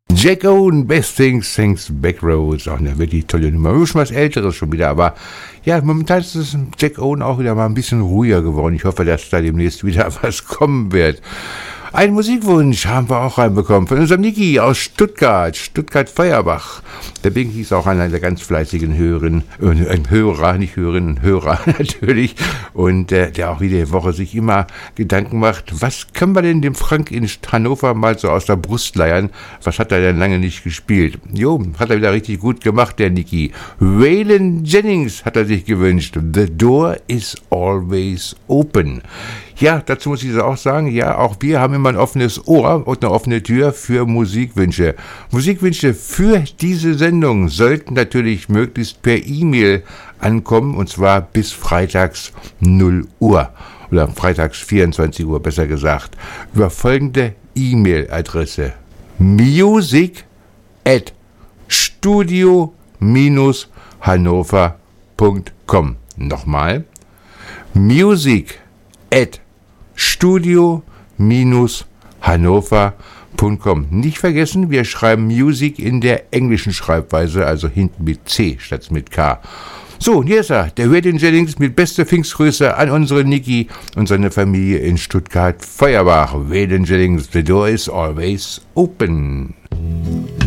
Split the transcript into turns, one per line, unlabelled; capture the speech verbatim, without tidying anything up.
Jack Owen, Best Things, Thanks Back Roads, auch eine wirklich tolle Nummer. Schon was Älteres schon wieder, aber ja, momentan ist es Jack Owen auch wieder mal ein bisschen ruhiger geworden. Ich hoffe, dass da demnächst wieder was kommen wird. Einen Musikwunsch haben wir auch reinbekommen von unserem Niki aus Stuttgart, Stuttgart-Feuerbach. Der Binky ist auch einer der ganz fleißigen Hörerinnen, äh, ein Hörer, nicht Hörerinnen, Hörer natürlich. Und äh, der auch jede Woche sich immer Gedanken macht, was können wir denn dem Frank in Hannover mal so aus der Brust leiern? Was hat er denn lange nicht gespielt? Jo, hat er wieder richtig gut gemacht, der Niki. Waylon Jennings hat er sich gewünscht. The door is always open. Ja, dazu muss ich auch sagen, ja, auch wir haben immer ein offenes Ohr und eine offene Tür für Musikwünsche. Musikwünsche für diese Sendung sollten natürlich möglichst per E-Mail ankommen, und zwar bis freitags null Uhr oder freitags vierundzwanzig Uhr besser gesagt, über folgende E-Mail-Adresse: music at studio hannover punkt com. Nochmal, music at studio hannover punkt com. Nicht vergessen, wir schreiben Music in der englischen Schreibweise, also hinten mit C statt mit K. So, und hier ist er, der Waylon Jennings mit bester Pfingstgrüße an unsere Niki und seine Familie in Stuttgart-Feuerbach. Waylon Jennings, the door is always open.